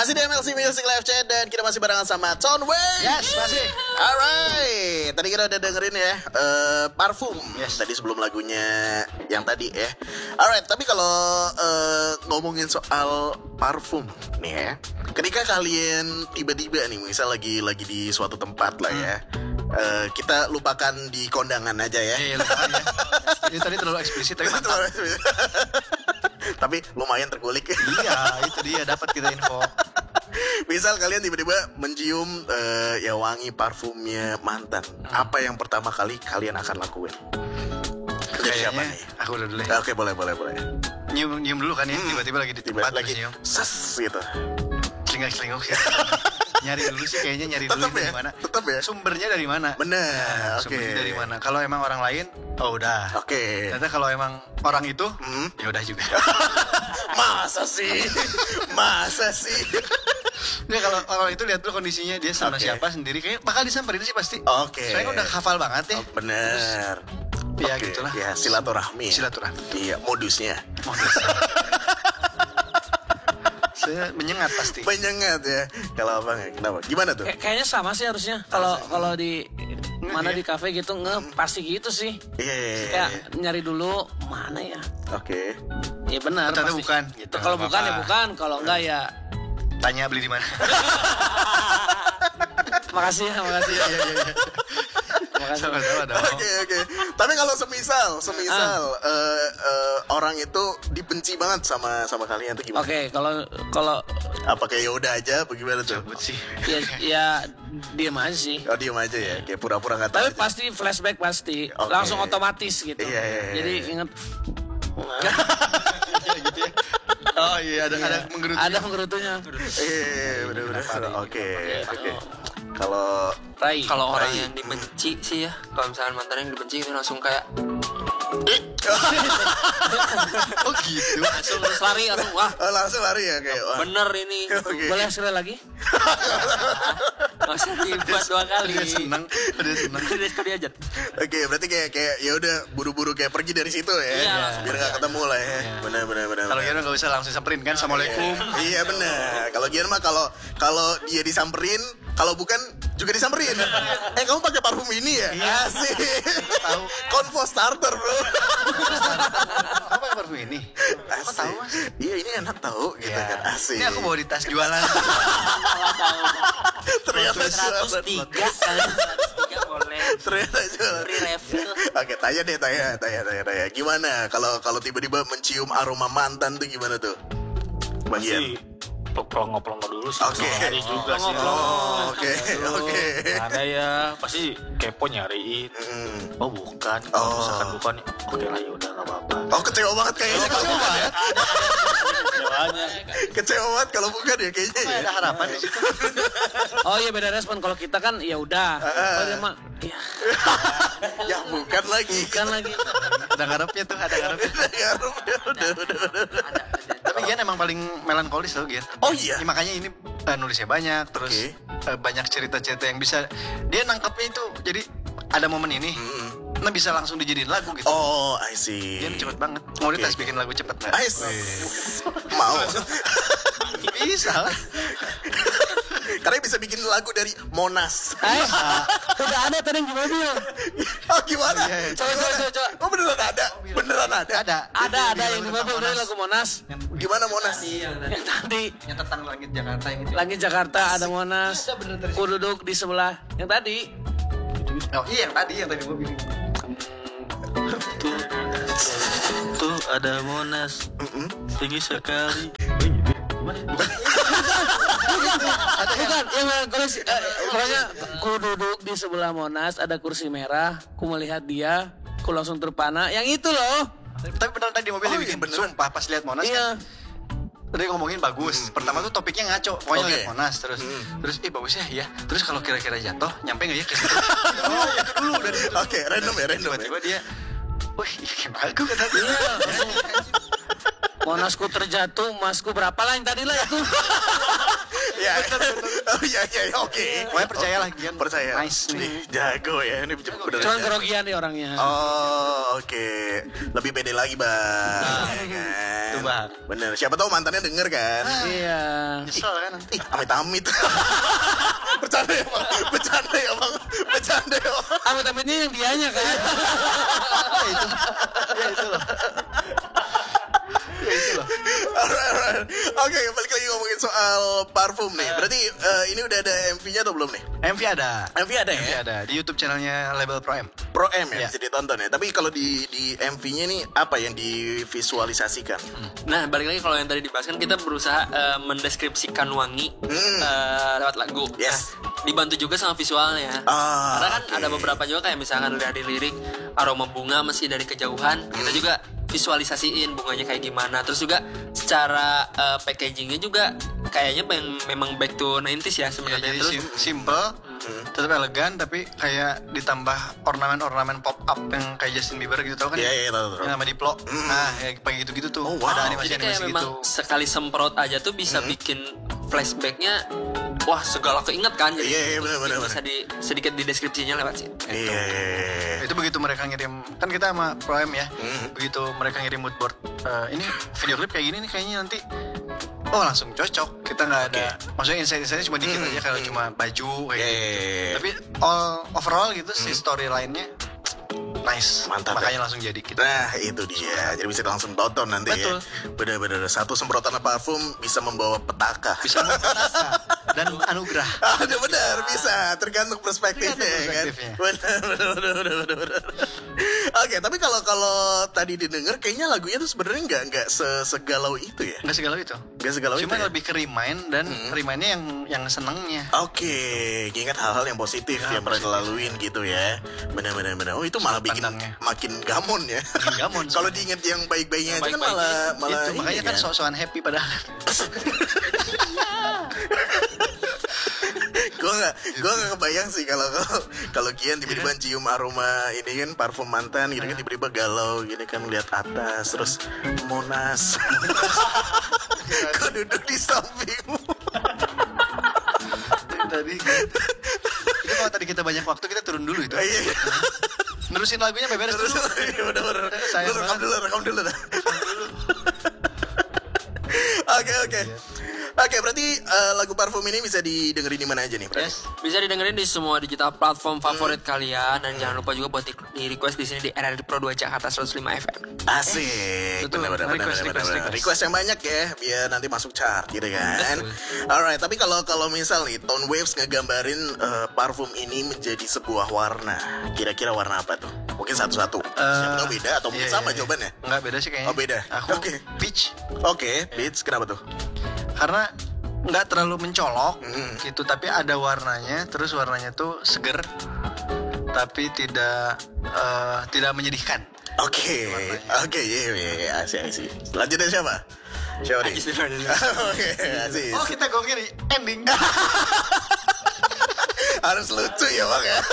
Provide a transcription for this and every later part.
Masih di MLC Music Live Chat dan kita masih barengan sama Tonway. Yes, masih. Alright, tadi kita udah dengerin ya Parfum. Yes. Tadi sebelum lagunya yang tadi ya. Alright, tapi kalau ngomongin soal parfum nih ya, ketika kalian tiba-tiba nih misal lagi di suatu tempat lah ya, kita lupakan di kondangan aja ya. Iya, lupakan ya. Ini tadi terlalu eksplisit tapi mantap. Tapi lumayan terkulik. Iya, itu dia dapat kita info. Misal kalian tiba-tiba mencium ya wangi parfumnya mantan, apa yang pertama kali kalian akan lakuin? Dari siapa nih? Aku udah dulu ya. Oke, boleh. Nyium dulu kan ya, tiba-tiba lagi di tempat lagi nyium. ses gitu. Celingak-celinguk ya. Nyari dulu sih kayaknya Tetep dari ya? mana. Tetep ya? Sumbernya dari mana? Bener, oke. Sumbernya dari mana? Kalau emang orang lain, oh udah. Oke. Ternyata kalau emang orang itu, ya udah juga. Masa sih? Nah kalau orang itu lihat dulu kondisinya dia sama Oke. siapa sendiri, kayaknya bakal disamperin sih pasti. Oke. Soalnya kan udah hafal banget ya. Bener. Ya Oke, gitulah. ya silaturahmi. Silaturahmi. Iya, modusnya. Saya menyengat pasti. Menyengat ya. Kalau abang ya, kenapa? Gimana tuh? Kayaknya sama sih harusnya. Kalau di mana di kafe gitu pasti gitu sih. Iya. Kayak nyari dulu mana ya. Oke. Ya benar. Ternyata pasti. bukan, gitu. Kalau Nggak bukan ya apa-apa. bukan. Kalau enggak ya. Tanya beli di mana? Makasih ya. Makasih. Sama-sama dong. Oke. Tapi kalau semisal orang itu dibenci banget sama kalian tuh gimana? Oke, kalau Apa kayak yaudah aja apa gimana tuh? Cabut sih. ya diam aja sih. Oh diem aja ya, kayak pura-pura nggak tahu Tapi aja. pasti flashback pasti. Oke. Langsung otomatis gitu. Iya. Jadi inget Gitu ya. Oh iya ada menggerutu. ada penggerutunya. Iya, bener-bener. Oke. Kalau Rai. Kalau orang yang dibenci sih ya, kalau misalnya mantan yang dibenci itu langsung kayak Oh gitu. langsung terus lari langsung wah. langsung lari ya kayak wah. bener ini. Oke. Boleh sekali lagi? Nggak usah dibuat 2 kali. Dia seneng. Udah sekali aja. Oke, berarti kayak ya udah buru-buru kayak pergi dari situ ya. Iya, Biar nggak ketemu lah ya. Benar. Kalau Gian nggak usah langsung samperin kan. Assalamualaikum. Iya benar. Kalau Gian mah kalau dia disamperin, kalau bukan juga disamperin. Kamu pakai parfum ini ya? Asik. Tahu. Convo starter, bro. Apa pakai parfum ini? Kok tahu mas? Iya, ini enak tahu gitu kan. Asik. Ini aku bawa di tas jualan. Ternyata jualan. 103 kali 103 boleh. Ternyata jualan. Free refill. Oke, tanya. Gimana kalau tiba-tiba mencium aroma mantan tuh gimana tuh? Bagian. Pelongo-pelongo dulu sih. Oke. Nyari juga sih. Oh, oke. Ada ya, pasti kepo nyariin. Oh bukan. Kalau misalkan bukan, oke lah ya udah nggak apa-apa. Oh, kecewa banget kayaknya. Kecewa banget kalau bukan ya kayaknya ya. Ada harapan di situ. Oh iya beda respon. Kalau kita kan ya udah. Kalau dia mah ya Ya bukan lagi. kan lagi. Ada ngarepnya tuh, ada ngarepnya. Udah. Tapi Gian emang paling melankolis loh Gian. Oh iya. Ya, makanya ini nulisnya banyak, terus banyak cerita-cerita yang bisa dia nangkapnya itu. Jadi ada momen ini, nah bisa langsung dijadiin lagu gitu. Oh, I see. Gian cepet banget. Mau dites bikin lagu cepet nggak? I see. Mau. Bisa lah. Karena bisa bikin lagu dari Monas. Udah ada tadi yang di mobil. Oh, gimana? Coba. Oh, beneran ada. Ada yang di mobil dari lagu Monas. Gimana Monas? Yang tadi Yang tentang langit Jakarta yang itu. langit Jakarta ada Monas. Ku duduk di sebelah. Yang tadi. Oh iya yang tadi gue bilang. Tuh ada Monas. Tinggi sekali. Bukan yang melankolis. Pokoknya ku duduk di sebelah Monas ada kursi merah. Ku melihat dia. Ku langsung terpana. Yang itu loh. Tapi beneran tadi mobil Oh, dibikin. iya, beneran. Sumpah pas lihat Monas Iya. kan. Tadi ngomongin bagus. Pertama tuh topiknya ngaco. Pokoknya Oke. lihat Monas terus bagus ya. Terus kalau kira-kira jatuh nyampe nggak ya ke situ? Oh itu dulu dari situ. Oke, random ya. Tiba-tiba dia, wih kayak bagus kata dia. Iya. Monasku terjatuh, emasku berapa lah yang tadi lah itu. Ya. Oh iya, oke. Pokoknya percayalah Gian. Percaya. Nice nih. Jago ya. Ini bener. Cuman kerogian nih orangnya. Oh, oke. Lebih pede lagi, Bang. Ya kan? Tuh, Bang. Benar. Bener, siapa tahu mantannya denger kan. Iya. Nyesel kan nanti. Ih, amit-amit. Bercanda ya bang. Amit-amitnya yang dianya kan. Ya itu loh. Alright. Oke, balik lagi ngomongin soal parfum nih. Berarti ini udah ada MV-nya atau belum nih? MV ada. MV ada ya? MV ada di YouTube channelnya label Pro M. Pro M ya, Iya. bisa ditonton ya. Tapi kalau di MV-nya nih apa yang divisualisasikan? Nah, balik lagi kalau yang tadi dibahas kan kita berusaha mendeskripsikan wangi lewat lagu. Yes. Nah, dibantu juga sama visualnya. Karena kan ada beberapa juga kayak misalkan dari lirik aroma bunga meski dari kejauhan, kita juga visualisasiin bunganya kayak gimana. Terus juga secara packagingnya juga kayaknya memang back to 90s ya sebenarnya. Jadi Terus simple, tetap elegan, tapi kayak ditambah ornamen-ornamen pop up yang kayak Justin Bieber gitu, tau kan? Iya, tahu. Yang nama Diplo. Nah, ya kayak gitu-gitu tuh. Oh, wow. Ada jadi animasi-animasi kayak gitu. memang sekali semprot aja tuh bisa bikin flashbacknya, wah segala keinget kan. Jadi Iya, benar. bisa sedikit di deskripsinya lewat sih. Iya. Itu begitu mereka ngirim, kan kita sama Pro M ya, begitu mereka ngirim mood board, ini video klip kayak gini nih kayaknya nanti, oh langsung cocok. Kita nggak ada, maksudnya insight-insightnya cuma dikit aja, kalau cuma baju kayak gitu. Iya. Tapi overall gitu si storyline-nya nice, Mantap, makanya ya. langsung jadi kita. Nah itu dia, jadi bisa langsung tonton nanti. Betul. Ya. Bener-bener satu semprotan parfum bisa membawa petaka. Bisa memperkasa dan anugerah. Ada benar, bisa tergantung perspektifnya, Tergantung perspektifnya. kan. Benar. Oke, tapi kalau tadi didengar kayaknya lagunya tuh sebenarnya nggak segalau itu ya. Nggak segala itu. Nggak segalau Cuma itu. Ya? lebih ke remind dan remind-nya yang senengnya. Oke, ingat hal-hal yang positif yang pernah dilaluin gitu ya. Benar. Oh itu malah bikin pandangnya. makin gamon ya. Makin gamon sih. Kalau diinget yang baik-baiknya itu kan baik-baiknya. malah Itu ini makanya kan sok-sokan happy padahal. gue gak kebayang sih kalau Gian tiba-tiba cium aroma ini kan parfum mantan gitu kan, tiba-tiba galau gini kan lihat atas terus Monas. Gue duduk di sampingmu. Tadi itu kalau tadi kita banyak waktu, kita turun dulu itu. Iya. Nerusin lagunya beberes Terus dulu. iya bener-bener. Sayang Lu rekam dulu dah. Oke. Oke, berarti lagu parfum ini bisa didengerin di mana aja nih, berarti? Yes. Bisa didengerin di semua digital platform favorit kalian, dan jangan lupa juga buat di request di sini di RRI Pro 2 Jakarta 105 FM. Asik, Betul. benar. Request. Request yang banyak ya, biar nanti masuk chart gitu kan. Alright, tapi kalau misal nih Tone Waves ngegambarin parfum ini menjadi sebuah warna, kira-kira warna apa tuh? Mungkin satu-satu. Siapa tahu beda atau mungkin sama jawabannya? Enggak, beda sih kayaknya. Oh, beda. Aku Oke. peach. Oke, Beats, kenapa tuh? Karena nggak terlalu mencolok gitu, tapi ada warnanya, terus warnanya tuh seger tapi tidak menyedihkan. Oke, iya, asik. Selanjutnya siapa? Syori. Oke, asik. Oh, kita gongnya di ending. Harus lucu ya bang ya.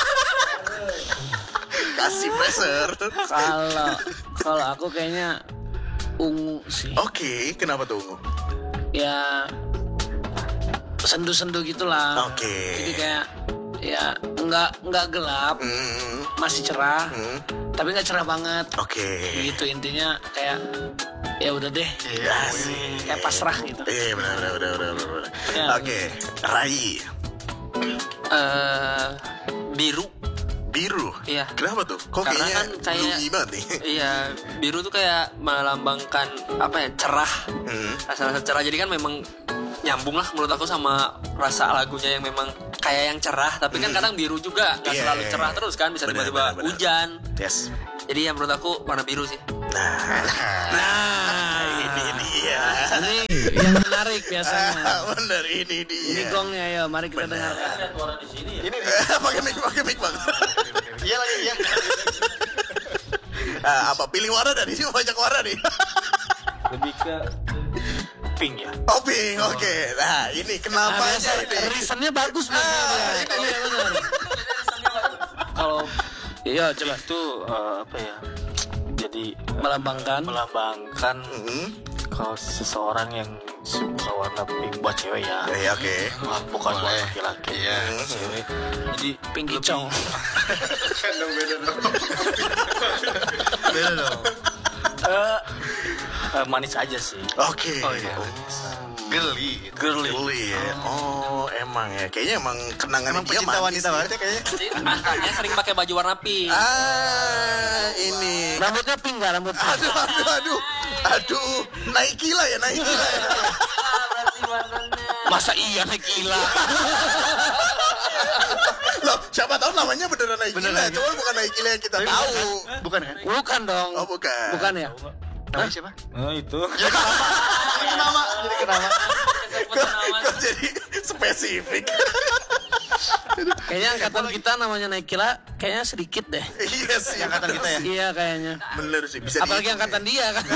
Kasih pressure. Kalau aku kayaknya ungu sih. Oke, kenapa tuh ungu? Ya sendu-sendu gitulah. Oke. Jadi kayak ya nggak gelap, masih cerah, tapi nggak cerah banget. Oke. Gitu intinya, kayak ya udah deh, Asik. kayak pasrah gitu. Iya benar. Ya. Oke, Rai. Biru. Iya. Kenapa tuh? Kok Karena kayaknya kan kayak gloomy banget nih? Iya, biru tuh kayak melambangkan apa ya, cerah. Rasa-rasa cerah, jadi kan memang nyambung lah menurut aku sama rasa lagunya yang memang kayak yang cerah, tapi kan kadang biru juga nggak Iya, selalu iya, cerah iya. terus kan, bisa Benar, tiba-tiba benar. hujan. Yes. Jadi ya menurut aku warna biru sih. Nah, ini dia. Ini yang menarik biasanya. Bener, ini Ini dia. gongnya, ya mari kita dengarkan. Pakai mic bang. Iya lagi, iya. Apa pilih warna dari sini banyak warna nih. Lebih ke pink ya. Oh pink, oke. Nah ini kenapa ini? Reasonnya bagus biasanya dia. Iya benar. Kalau iya jelas Itu apa ya? Jadi melambangkan. kalau seseorang yang suka warna pink buat cewek ya. Oke. Bukan buat laki-laki. Iya. Cewek. Jadi Pink hijau. Beda dong. Manis aja sih. Oke. Oh iya. Girly. Girly ya. Oh, emang ya. Kayaknya emang kenangan Emang dia pecinta manis wanita ya. banget ya kayaknya. Makanya sering pakai baju warna pink. Ini. Rambutnya pink gak rambutnya? Aduh. Naik gila ya. Masa iya naik gila? Loh, siapa tahu namanya beneran naik gila. Cuma bukan naik gila yang kita tahu. Bukan kan? Bukan dong. Oh, bukan. Bukan ya? Namanya siapa? Oh itu. Jadi kenapa? Kok jadi spesifik? Kayaknya angkatan kita namanya naik gila kayaknya sedikit deh. Iya sih. Angkatan kita ya. Iya kayaknya. Bener sih. Bisa Apalagi dihitung angkatan ya. dia kan.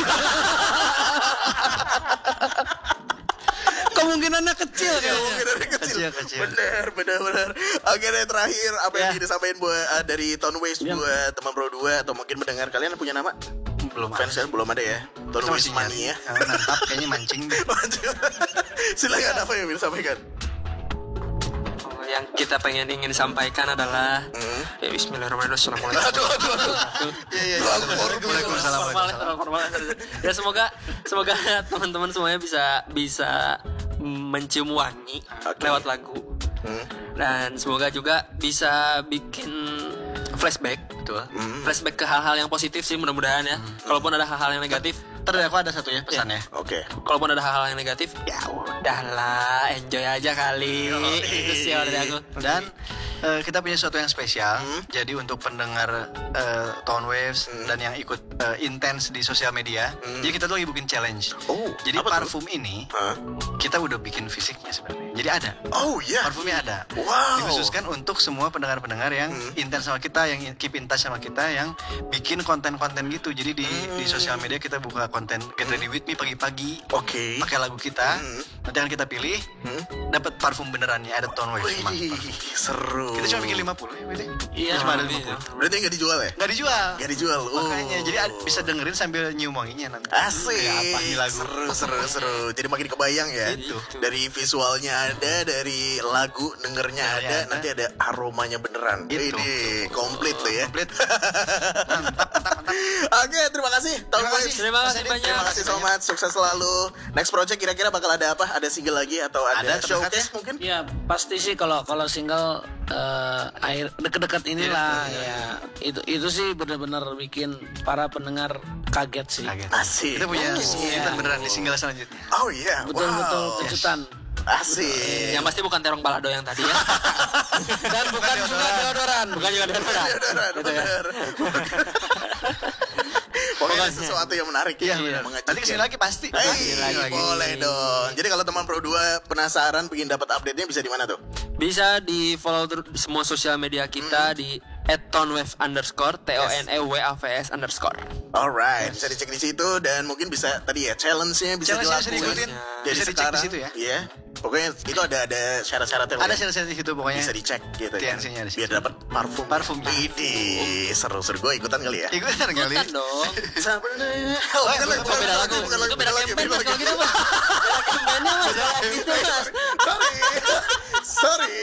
Kemungkinannya kecil kayaknya. Kemungkinannya kecil. Kecil. Bener. Oke deh, terakhir apa yang ingin disampaikan buat dari Tone Waves buat teman Pro 2 atau mungkin mendengar kalian punya nama? Belum Fans kan belum ada ya. Tone Kita Waves masih Mania. Mantap kayaknya mancing. Silakan apa yang ingin disampaikan? Yang kita ingin sampaikan adalah ya Bismillahirrahmanirrahim. Assalamualaikum. Aduh. Iya. Waalaikumsalam. Ya semoga teman-teman semuanya bisa mencium wangi lewat lagu. Dan semoga juga bisa bikin flashback, betul. Flashback ke hal-hal yang positif sih mudah-mudahan ya. Kalaupun ada hal-hal yang negatif, Tadi aku ada satu ya pesannya. Oke. kalaupun ada hal-hal yang negatif, ya udahlah, enjoy aja kali. Itu sih kalau dari aku. Dan kita punya sesuatu yang spesial. Jadi untuk pendengar Tone Waves dan yang ikut intens di sosial media, jadi kita tuh lagi bikin challenge. Oh, Jadi apa tuh? parfum ini kita udah bikin fisiknya sebenarnya. Jadi ada. Oh iya. Parfumnya ada. Wow. Dikhususkan untuk semua pendengar-pendengar yang intens sama kita, yang keep in touch sama kita, yang bikin konten-konten gitu. Jadi di sosial media kita buka konten Get Ready With Me pagi-pagi. Oke. Pakai lagu kita. Nanti akan kita pilih. Dapat parfum benerannya, ada Tone Waves. Wih, seru. Kita cuma bikin 50 ya, berarti. Iya, Cuma ada lebih 50. Berarti nggak dijual ya? Nggak dijual. Nggak dijual. Makanya, jadi bisa dengerin sambil nyium wanginya nanti. Asik. Ya, apa nih lagu? Seru. Jadi makin kebayang ya. Gitu. Dari visualnya ada, dari lagu dengernya ada, ada. nanti ada aromanya beneran. Gitu. Ini komplit tuh ya. Komplit. Mantap. Oke, terima kasih. Tone Terima kasih. Waves. Terima kasih banyak. Terima kasih so much. Sukses selalu. Next project kira-kira bakal ada apa? Ada single lagi atau ada Ada terdekat showcase ya? mungkin? Ya pasti sih kalau single akhir deket-deket inilah ya itu sih benar-benar bikin para pendengar kaget sih. Kaget. Asik. Kita punya Oh. kejutan beneran di single selanjutnya. Oh iya. Betul-betul Wow. kejutan. Asik. Yang pasti bukan terong balado yang tadi ya. Dan bukan juga deodoran. Bukan juga deodoran. Bener. Pokoknya sesuatu yang menarik Iya, ya. benar. Mengejutkan. Nanti kesini lagi pasti. Hey, boleh dong. Jadi kalau teman Pro 2 penasaran pengen dapat update-nya bisa di mana tuh? Bisa di follow terus di semua sosial media kita di @tonewave_, TONEWAVS_. Alright, bisa dicek di situ dan mungkin bisa tadi ya challenge-nya bisa Challenge-nya bisa dilakuin. diikutin. Jadi Bisa dicek di sekarang situ ya. Iya. Pokoknya itu ada syarat-syaratnya. Ada ya. syarat-syarat di situ pokoknya. Bisa dicek gitu ya. TNC-nya di situ. Biar dapat parfum. Parfumnya. Ini seru-seru, gue ikutan kali ya. Ikutan kali. Ikutan dong. Sebenarnya. bukan beda lagu. Itu beda campaign mas kalau gitu mas. Beda campaignnya mas. Kalau gitu mas. Sorry.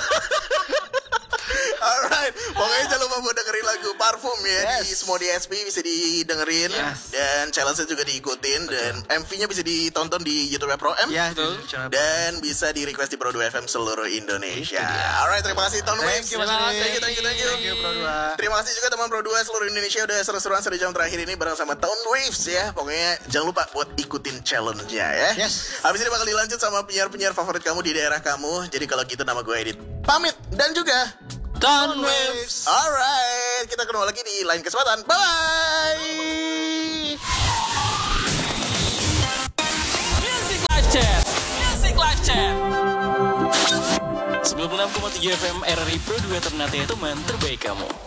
Alright, pokoknya jangan lupa buat dengerin lagu Parfum ya di semua DSP bisa didengerin dan challenge-nya juga diikutin dan MV-nya bisa ditonton di YouTube Pro M Ya, dan bisa di request di Pro 2 FM seluruh Indonesia. Alright, terima kasih Tone Waves. Thank you, Thank you. Pro 2. Terima kasih juga teman Pro 2 seluruh Indonesia udah seru-seruan di jam terakhir ini bareng sama Tone Waves ya. Pokoknya jangan lupa buat ikutin challenge-nya ya. Yes. Habis ini bakal dilanjut sama penyiar-penyiar favorit kamu di daerah kamu. Jadi kalau gitu nama gue Edit pamit dan juga Tone Waves. alright, kita ketemu lagi di lain kesempatan. Bye. Music Live Chat 96,7 FM RRI Pro 2 Ternate teman terbaik kamu.